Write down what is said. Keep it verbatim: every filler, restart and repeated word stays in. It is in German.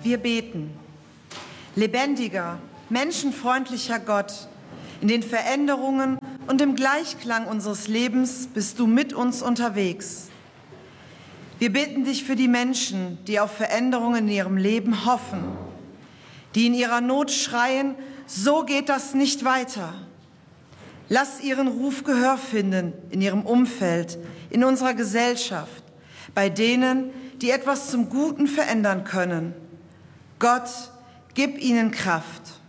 wir beten. Lebendiger, menschenfreundlicher Gott, in den Veränderungen und im Gleichklang unseres Lebens bist du mit uns unterwegs. Wir bitten dich für die Menschen, die auf Veränderungen in ihrem Leben hoffen, die in ihrer Not schreien, so geht das nicht weiter. Lass ihren Ruf Gehör finden in ihrem Umfeld, in unserer Gesellschaft, bei denen, die etwas zum Guten verändern können. Gott, gib ihnen Kraft.